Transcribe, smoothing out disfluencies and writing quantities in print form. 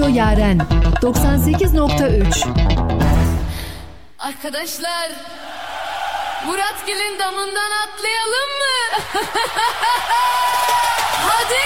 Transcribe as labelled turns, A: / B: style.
A: Radyo Yaren 98.3.
B: Arkadaşlar, Muratgil'in damından atlayalım mı? Hadi!